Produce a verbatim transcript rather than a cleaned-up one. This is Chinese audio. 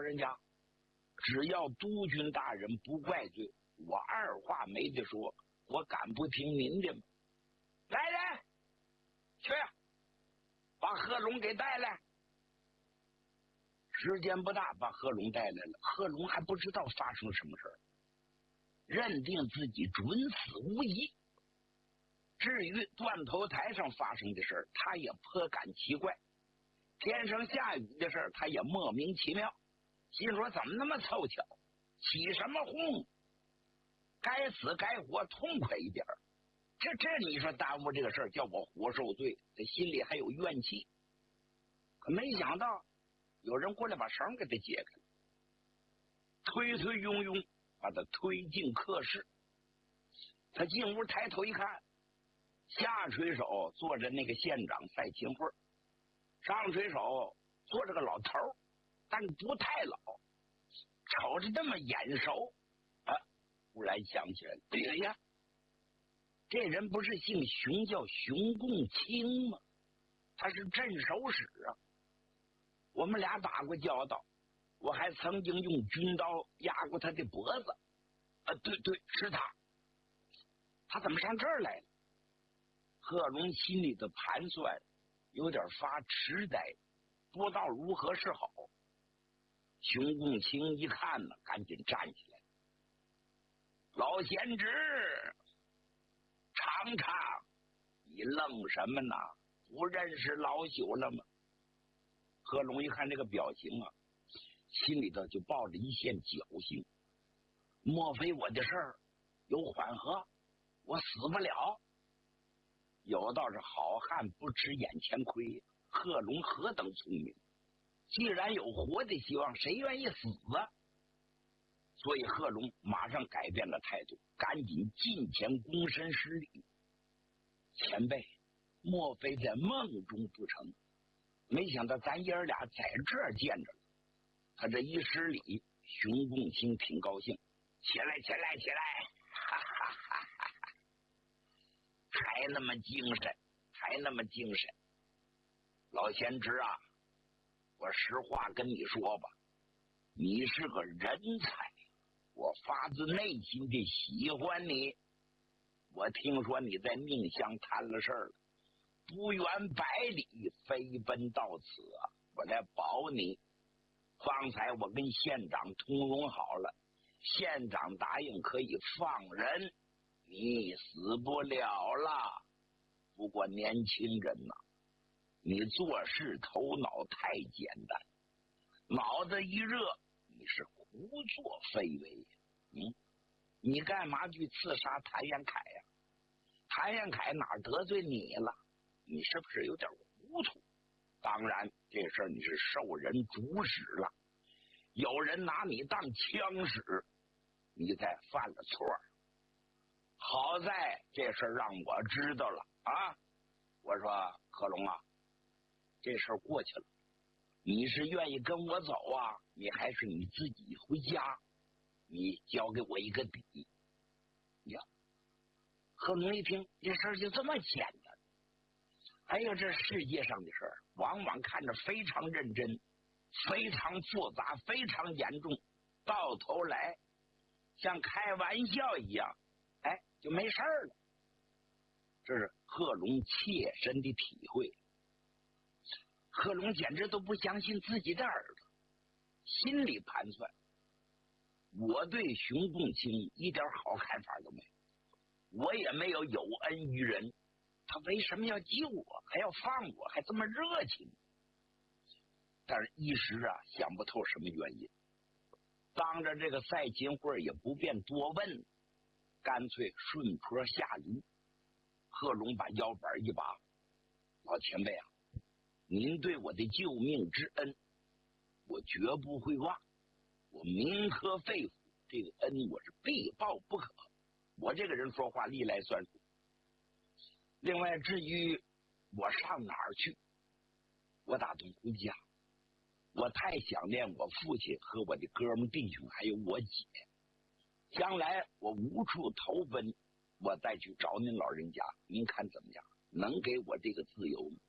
人家，只要督军大人不怪罪，我二话没得说，我敢不听您的吗？来人，去，把贺龙给带来。时间不大，把贺龙带来了。贺龙还不知道发生什么事儿，认定自己准死无疑。至于断头台上发生的事儿，他也颇感奇怪。天上下雨的事儿，他也莫名其妙，心说怎么那么凑巧，起什么哄？该死该活，痛快一点。这这你说耽误这个事儿，叫我活受罪，这心里还有怨气。可没想到有人过来把绳给他解开了，推推拥拥把他推进客室。他进屋抬头一看，下垂手坐着那个县长赛秦桧，上垂手坐着个老头，但是不太老，瞅着那么眼熟啊！忽然想起来，对了呀，这人不是姓熊叫熊共清吗？他是镇守使啊，我们俩打过交道，我还曾经用军刀压过他的脖子啊！对对，是他，他怎么上这儿来了？贺龙心里的盘算有点发痴呆，不知道如何是好。熊共清一看呢，赶紧站起来，老贤侄，尝尝，你愣什么呢？不认识老朽了吗？贺龙一看这个表情啊，心里头就抱着一线侥幸，莫非我的事儿有缓和，我死不了？有道是好汉不吃眼前亏，贺龙何等聪明，既然有活的希望，谁愿意死啊？所以贺龙马上改变了态度，赶紧近前躬身施礼。前辈，莫非在梦中不成？没想到咱爷儿俩在这儿见着了。他这一施礼，熊共清挺高兴，起来起来起来，哈哈哈哈哈！还那么精神，还那么精神。老贤侄啊，我实话跟你说吧，你是个人才，我发自内心的喜欢你。我听说你在宁乡摊了事儿了，不远百里飞奔到此啊，我来保你。方才我跟县长通融好了，县长答应可以放人，你死不了了。不过年轻人呐、啊，你做事头脑太简单，脑子一热你是胡作非为。嗯，你干嘛去刺杀谭延闿呀、啊？谭延闿哪得罪你了？你是不是有点糊涂？当然这事儿你是受人主使了，有人拿你当枪使，你才犯了错。好在这事儿让我知道了啊！我说贺龙啊，这事儿过去了，你是愿意跟我走啊，你还是你自己回家？你交给我一个底呀！贺龙一听，这事儿就这么简单。哎呦，这世界上的事儿往往看着非常认真，非常复杂，非常严重，到头来像开玩笑一样，哎，就没事儿了。这是贺龙切身的体会。贺龙简直都不相信自己的耳朵，心里盘算，我对熊共清一点好看法都没有，我也没有有恩于人，他为什么要救我，还要放我，还这么热情？但是一时啊想不透什么原因，当着这个赛秦桧也不便多问，干脆顺坡下驴。贺龙把腰板一拔，老前辈啊，您对我的救命之恩我绝不会忘，我铭刻肺腑，这个恩我是必报不可。我这个人说话历来算数。另外至于我上哪儿去，我打算回家，我太想念我父亲和我的哥们弟兄还有我姐，将来我无处投奔，我再去找您老人家，您看怎么样？能给我这个自由吗？